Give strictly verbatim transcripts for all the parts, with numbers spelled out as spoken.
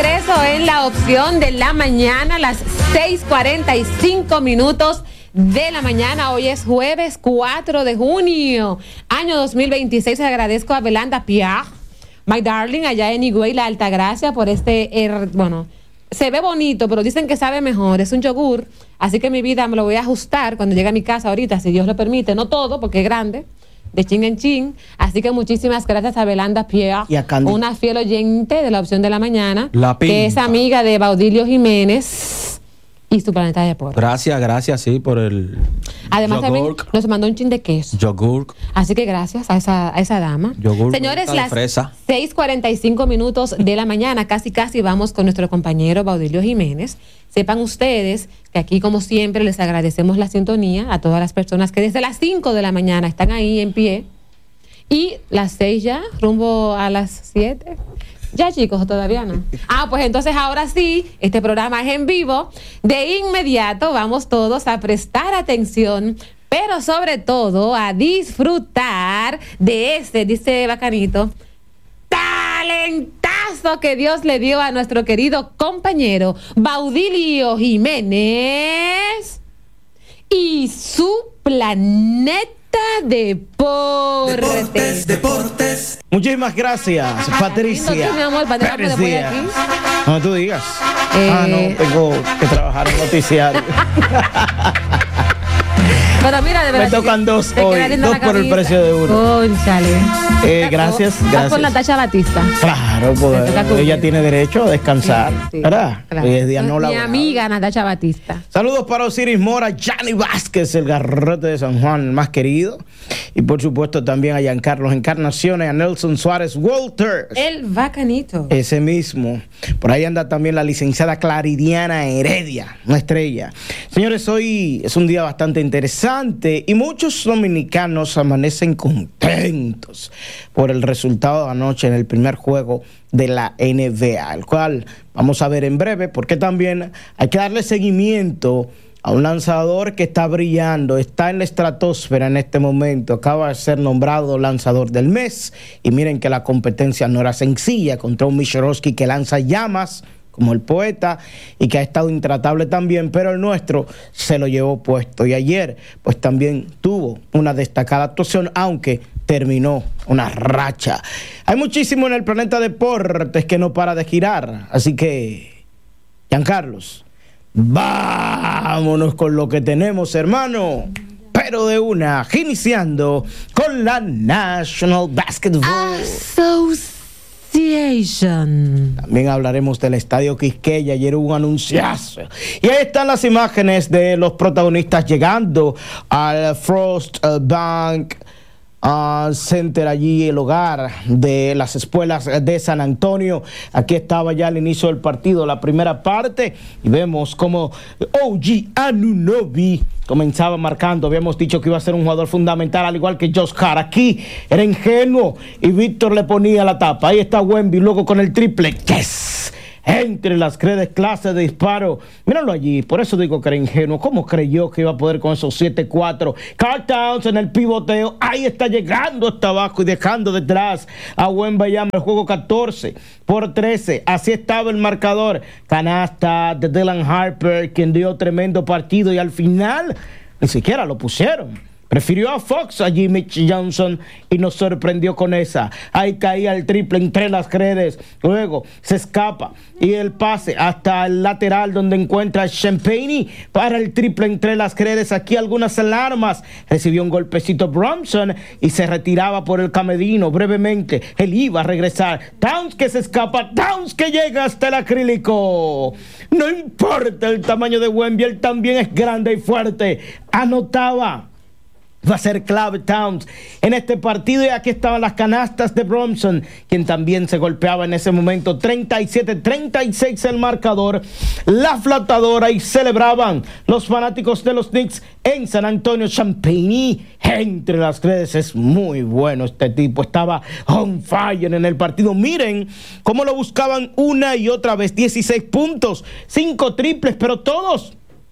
regreso en la opción de la mañana, las seis cuarenta y cinco minutos de la mañana. Hoy es jueves cuatro de junio, año dos mil veintiséis. Agradezco a Belanda Pierre, my darling, allá en Higüey, La Altagracia, por este, er, bueno, se ve bonito, pero dicen que sabe mejor. Es un yogur, así que mi vida me lo voy a ajustar cuando llegue a mi casa ahorita, si Dios lo permite. No todo, porque es grande, de chin en chin. Así que muchísimas gracias a Belanda Pierre, y a una fiel oyente de la opción de la mañana, La que es amiga de Baudilio Jiménez y su Planeta de Deportes. Gracias, gracias, sí, por el Además yogur. también nos mandó un chin de queso. Yogur. Así que gracias a esa, a esa dama. Yogur. Señores, De las fresa. seis cuarenta y cinco minutos de la mañana, casi casi vamos con nuestro compañero Baudilio Jiménez. Sepan ustedes que aquí, como siempre, les agradecemos la sintonía a todas las personas que desde las cinco de la mañana están ahí en pie. Y las seis ya, rumbo a las siete. Ya, chicos, todavía no. Ah, pues entonces ahora sí, este programa es en vivo. De inmediato vamos todos a prestar atención, pero sobre todo a disfrutar de ese, dice Bacanito, talentazo que Dios le dio a nuestro querido compañero Baudilio Jiménez y su Planeta Deportes. Deportes, deportes. Muchísimas gracias, Patricia. Tú, mi amor, para Buenos después de días. aquí. No tú digas. Eh. Ah, no, tengo que trabajar en noticiario. Pero mira, de verdad. Me tocan dos te hoy, queda linda dos la por el camisa. precio de uno. Cónchale. Eh, gracias, Vas gracias. con Natasha Batista. Claro, pues, Me toca cubrir. ella tiene derecho a descansar, Sí, sí, ¿verdad? claro. Hoy es día no Mi laborable. amiga Natasha Batista. Saludos para Osiris Mora, Gianni Vázquez, el garrote de San Juan, el más querido. Y por supuesto también a Giancarlos Encarnaciones, a Nelson Suárez Walters. El Bacanito. Ese mismo. Por ahí anda también la licenciada Claridiana Heredia, una estrella. Señores, hoy es un día bastante interesante y muchos dominicanos amanecen contentos por el resultado de anoche en el primer juego de la N B A, el cual vamos a ver en breve, porque también hay que darle seguimiento a un lanzador que está brillando, está en la estratosfera en este momento, acaba de ser nombrado lanzador del mes, y miren que la competencia no era sencilla contra un Mishorowski que lanza llamas, como el poeta, y que ha estado intratable también, pero el nuestro se lo llevó puesto, y ayer pues también tuvo una destacada actuación, aunque terminó una racha. Hay muchísimo en el Planeta Deportes que no para de girar, así que, Giancarlos, vámonos con lo que tenemos, hermano. Pero de una, iniciando con la National Basketball Association. También hablaremos del Estadio Quisqueya. Ayer hubo un anunciazo. Y ahí están las imágenes de los protagonistas llegando al Frost Bank Uh, Center, allí el hogar de las espuelas de San Antonio. Aquí estaba ya al inicio del partido, la primera parte, y vemos como O G Anunoby comenzaba marcando. Habíamos dicho que iba a ser un jugador fundamental, al igual que Josh Hart. Aquí era ingenuo y Víctor le ponía la tapa. Ahí está Wemby, luego con el triple. ¡Yes! Entre las credes, clases de disparo. Míralo allí, por eso digo que era ingenuo. ¿Cómo creyó que iba a poder con esos siete cuatro? Karl Towns en el pivoteo. Ahí está llegando hasta abajo y dejando detrás a Wembanyama. El juego catorce por trece. Así estaba el marcador. Canasta de Dylan Harper, quien dio tremendo partido, y al final ni siquiera lo pusieron. Prefirió a Fox, allí Mitch Johnson, y nos sorprendió con esa. Ahí caía el triple entre las redes. Luego se escapa y el pase hasta el lateral donde encuentra a Champagne para el triple entre las redes. Aquí algunas alarmas. Recibió un golpecito Brunson y se retiraba por el camedino. Brevemente, él iba a regresar. Towns que se escapa. Towns que llega hasta el acrílico. No importa el tamaño de Wemby, él también es grande y fuerte. Anotaba. Va a ser clave Towns en este partido, y aquí estaban las canastas de Brunson, quien también se golpeaba en ese momento. Treinta y siete treinta y seis el marcador, la flotadora, y celebraban los fanáticos de los Knicks en San Antonio. Champagne entre las redes, es muy bueno este tipo, estaba on fire en el partido. Miren cómo lo buscaban una y otra vez. Dieciséis puntos, cinco triples, pero todos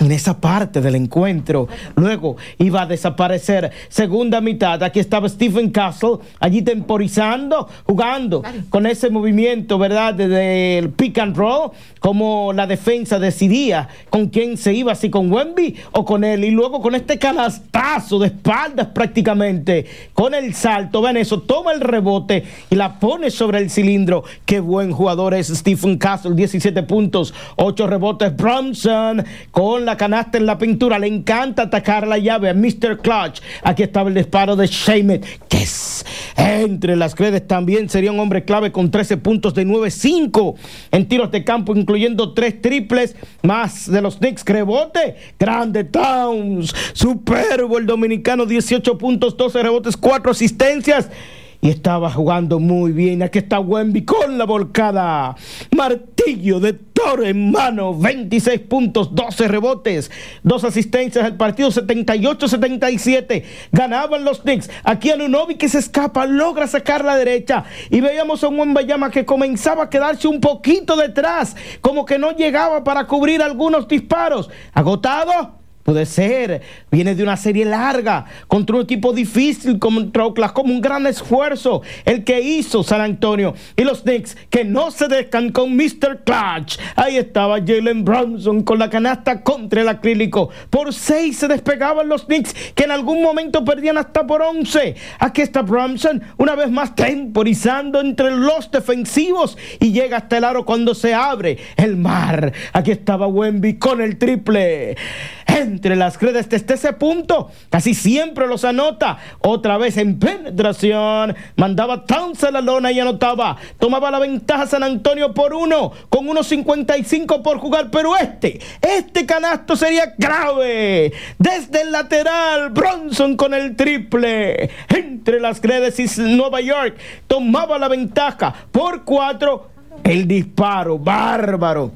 en esa parte del encuentro. Luego iba a desaparecer. Segunda mitad, aquí estaba Stephen Castle, allí temporizando, jugando con ese movimiento, ¿verdad? Del pick and roll, como la defensa decidía con quién se iba, si con Wemby o con él. Y luego con este canastazo de espaldas prácticamente, con el salto, ven eso, toma el rebote y la pone sobre el cilindro. Qué buen jugador es Stephen Castle, diecisiete puntos, ocho rebotes. Brunson con la canasta en la pintura, le encanta atacar la llave a mister Clutch. Aquí estaba el disparo de Shamet, que es entre las redes, también sería un hombre clave con trece puntos de nueve cinco en tiros de campo, incluyendo tres triples más de los Knicks. Rebote grande Towns, superbo el dominicano, dieciocho puntos, doce rebotes, cuatro asistencias. Y estaba jugando muy bien. Aquí está Wemby con la volcada. Martillo de toro en mano. veintiséis puntos, doce rebotes, dos asistencias. El partido setenta y ocho a setenta y siete. Ganaban los Knicks. Aquí Anunoby que se escapa, logra sacar la derecha. Y veíamos a un Wembanyama que comenzaba a quedarse un poquito detrás. Como que no llegaba para cubrir algunos disparos. Agotado. Puede ser, viene de una serie larga contra un equipo difícil contra Oklahoma, como un gran esfuerzo el que hizo San Antonio. Y los Knicks que no se dejan con mister Clutch. Ahí estaba Jalen Brunson con la canasta contra el acrílico. Por seis se despegaban los Knicks, que en algún momento perdían hasta por once. Aquí está Brunson una vez más temporizando entre los defensivos y llega hasta el aro cuando se abre el mar. Aquí estaba Wemby con el triple. Entre las redes desde ese punto, casi siempre los anota. Otra vez en penetración, mandaba Towns a la lona y anotaba. Tomaba la ventaja San Antonio por uno, con uno cincuenta y cinco por jugar. Pero este, este canasto sería grave. Desde el lateral, Brunson con el triple. Entre las redes y Nueva York tomaba la ventaja por cuatro. El disparo, bárbaro.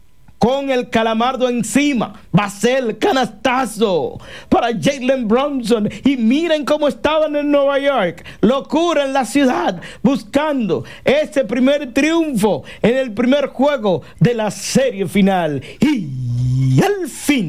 Con el calamardo encima, va a ser el canastazo para Jalen Brunson. Y miren cómo estaban en Nueva York. Locura en la ciudad, buscando ese primer triunfo en el primer juego de la serie final. Y al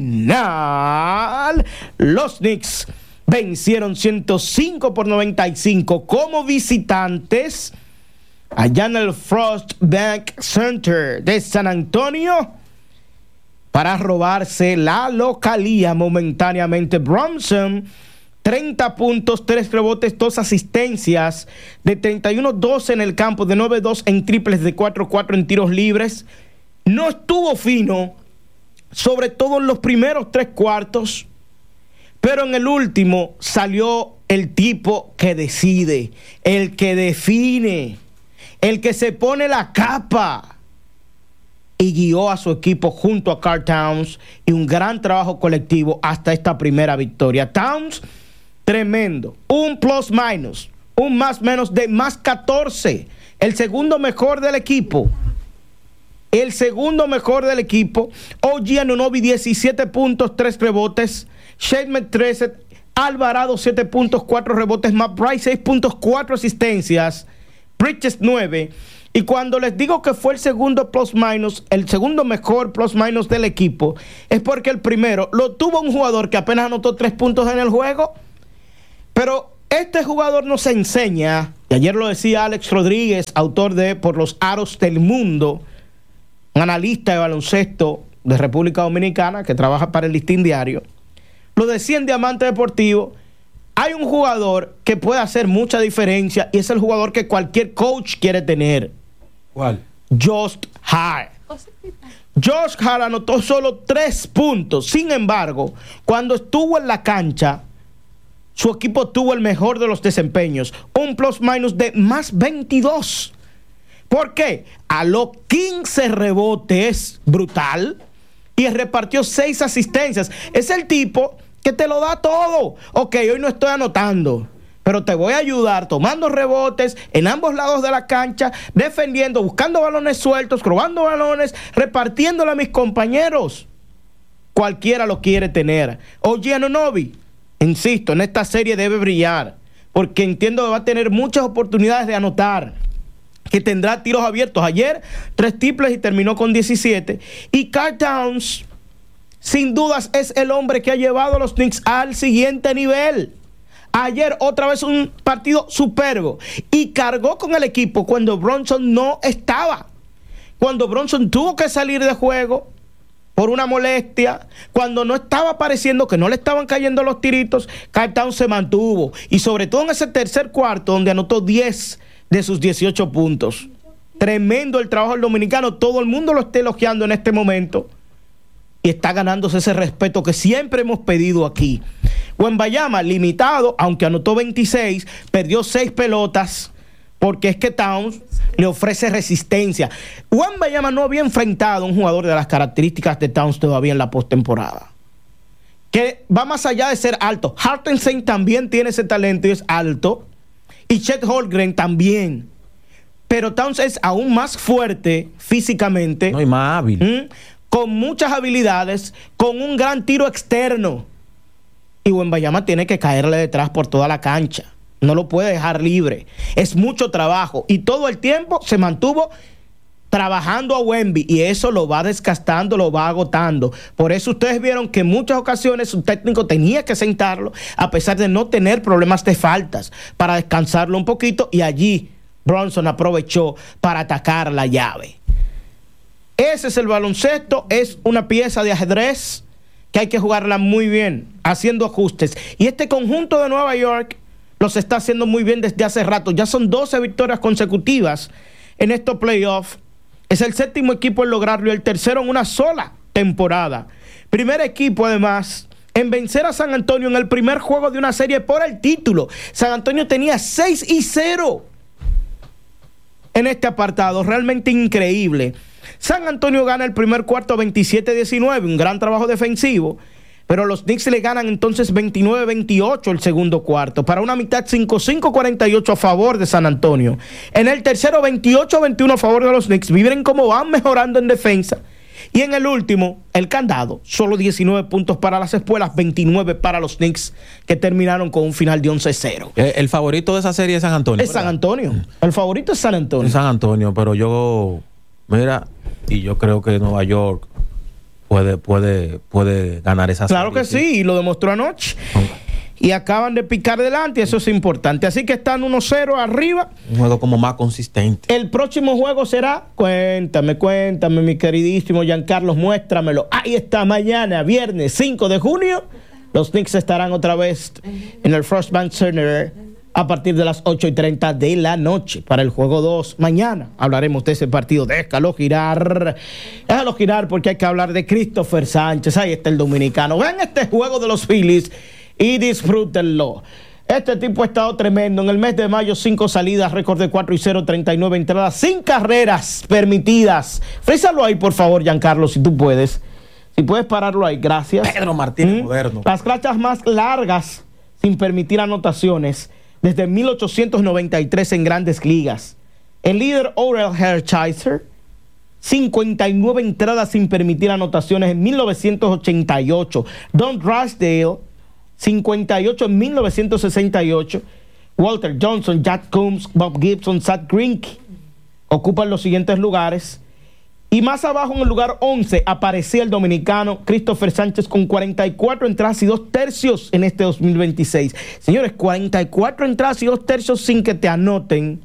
final, los Knicks vencieron ciento cinco por noventa y cinco como visitantes allá en el Frost Bank Center de San Antonio, para robarse la localía momentáneamente. Brunson, treinta puntos, tres rebotes, dos asistencias, de treinta y uno doce en el campo, de nueve dos en triples, de cuatro cuatro en tiros libres. No estuvo fino, sobre todo en los primeros tres cuartos, pero en el último salió el tipo que decide, el que define, el que se pone la capa. Y guió a su equipo junto a Karl Towns, y un gran trabajo colectivo hasta esta primera victoria. Towns, tremendo, un plus minus, un más menos de más catorce, el segundo mejor del equipo, el segundo mejor del equipo. O G Anunoby, diecisiete puntos, tres rebotes, Shamet trece, Alvarado siete puntos, cuatro rebotes, McBride seis puntos, cuatro asistencias, Bridges nueve. Y cuando les digo que fue el segundo plus minus, el segundo mejor plus minus del equipo, es porque el primero lo tuvo un jugador que apenas anotó tres puntos en el juego. Pero este jugador nos enseña, y ayer lo decía Alex Rodríguez, autor de Por los Aros del Mundo, un analista de baloncesto de República Dominicana que trabaja para el Listín Diario, lo decía en Diamante Deportivo. Hay un jugador que puede hacer mucha diferencia y es el jugador que cualquier coach quiere tener. ¿Cuál? Josh Hart. Josh Hart anotó solo tres puntos. Sin embargo, cuando estuvo en la cancha, su equipo tuvo el mejor de los desempeños. Un plus minus de más veintidós. ¿Por qué? A los quince rebotes, brutal. Y repartió seis asistencias. Es el tipo que te lo da todo. Ok, hoy no estoy anotando, pero te voy a ayudar tomando rebotes en ambos lados de la cancha, defendiendo, buscando balones sueltos, robando balones, repartiéndolo a mis compañeros. Cualquiera lo quiere tener. O G Anunoby, insisto, en esta serie debe brillar, porque entiendo que va a tener muchas oportunidades de anotar, que tendrá tiros abiertos. Ayer, tres triples y terminó con diecisiete. Y Karl Towns sin dudas es el hombre que ha llevado a los Knicks al siguiente nivel. Ayer otra vez un partido superbo y cargó con el equipo cuando Brunson no estaba. Cuando Brunson tuvo que salir de juego por una molestia, cuando no estaba apareciendo, que no le estaban cayendo los tiritos, Karl Towns se mantuvo. Y sobre todo en ese tercer cuarto donde anotó diez de sus dieciocho puntos. Tremendo el trabajo del dominicano. Todo el mundo lo está elogiando en este momento. Y está ganándose ese respeto que siempre hemos pedido aquí. Wembanyama, limitado, aunque anotó veintiséis, perdió seis pelotas, porque es que Towns le ofrece resistencia. Wembanyama no había enfrentado a un jugador de las características de Towns todavía en la postemporada, que va más allá de ser alto. Hartenstein también tiene ese talento y es alto, y Chet Holmgren también, pero Towns es aún más fuerte físicamente, no, y más hábil, ¿Mm? con muchas habilidades, con un gran tiro externo. Y Wembanyama tiene que caerle detrás por toda la cancha. No lo puede dejar libre. Es mucho trabajo. Y todo el tiempo se mantuvo trabajando a Wemby. Y eso lo va desgastando, lo va agotando. Por eso ustedes vieron que en muchas ocasiones su técnico tenía que sentarlo, a pesar de no tener problemas de faltas, para descansarlo un poquito. Y allí Brunson aprovechó para atacar la llave. Ese es el baloncesto. Es una pieza de ajedrez que hay que jugarla muy bien, haciendo ajustes. Y este conjunto de Nueva York los está haciendo muy bien desde hace rato. Ya son doce victorias consecutivas en estos playoffs. Es el séptimo equipo en lograrlo y el tercero en una sola temporada. Primer equipo, además, en vencer a San Antonio en el primer juego de una serie por el título. San Antonio tenía seis y cero en este apartado. Realmente increíble. San Antonio gana el primer cuarto veintisiete a diecinueve, un gran trabajo defensivo, pero los Knicks le ganan entonces veintinueve a veintiocho el segundo cuarto, para una mitad cinco cinco cuarenta y ocho a favor de San Antonio. En el tercero veintiocho a veintiuno a favor de los Knicks. Miren cómo van mejorando en defensa. Y en el último, el candado, solo diecinueve puntos para las espuelas, veintinueve para los Knicks, que terminaron con un final de once cero. El, el favorito de esa serie es San Antonio. Es San Antonio. El favorito es San Antonio. Es San Antonio, pero yo, mira, y yo creo que Nueva York puede, puede, puede ganar esa serie. Claro que sí, sí, y lo demostró anoche. Y acaban de picar delante, eso es importante. Así que están uno cero arriba. Un juego como más consistente. El próximo juego será, cuéntame, cuéntame, mi queridísimo Giancarlos, muéstramelo. Ahí está, mañana, viernes cinco de junio. Los Knicks estarán otra vez en el Frost Bank Center a partir de las ocho y treinta de la noche para el juego dos. Mañana hablaremos de ese partido. Déjalo girar. Déjalo girar porque hay que hablar de Christopher Sánchez. Ahí está el dominicano. Vean este juego de los Phillies y disfrútenlo. Este tipo ha estado tremendo. En el mes de mayo, cinco salidas, récord de cuatro y cero, treinta y nueve entradas, sin carreras permitidas. Frízalo ahí, por favor, Giancarlo, si tú puedes. Si puedes pararlo ahí, gracias. Pedro Martínez ¿Mm? moderno. Las rachas más largas sin permitir anotaciones desde mil ochocientos noventa y tres en Grandes Ligas. El líder Orel Hershiser, cincuenta y nueve entradas sin permitir anotaciones en mil novecientos ochenta y ocho. Don Drysdale, cincuenta y ocho en mil novecientos sesenta y ocho. Walter Johnson, Jack Coombs, Bob Gibson, Zach Greinke ocupan los siguientes lugares. Y más abajo, en el lugar once, aparecía el dominicano Christopher Sánchez con cuarenta y cuatro entradas y dos tercios en este dos mil veintiséis. Señores, cuarenta y cuatro entradas y dos tercios sin que te anoten.